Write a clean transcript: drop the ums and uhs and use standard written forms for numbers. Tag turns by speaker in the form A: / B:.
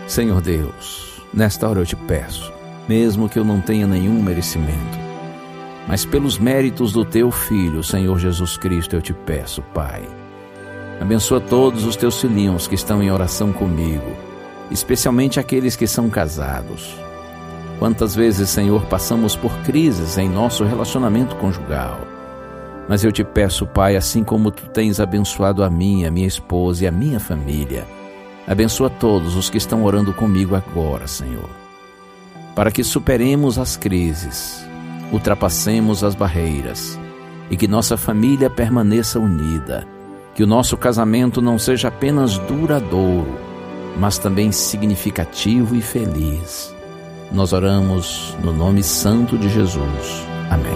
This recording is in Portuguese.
A: Senhor Deus, nesta hora eu te peço, mesmo que eu não tenha nenhum merecimento, mas pelos méritos do teu Filho, Senhor Jesus Cristo, eu te peço, Pai. Abençoa todos os teus filhinhos que estão em oração comigo, especialmente aqueles que são casados. Quantas vezes, Senhor, passamos por crises em nosso relacionamento conjugal. Mas eu te peço, Pai, assim como tu tens abençoado a minha esposa e a minha família, abençoa todos os que estão orando comigo agora, Senhor, para que superemos as crises, ultrapassemos as barreiras e que nossa família permaneça unida, que o nosso casamento não seja apenas duradouro, mas também significativo e feliz. Nós oramos no nome santo de Jesus. Amém.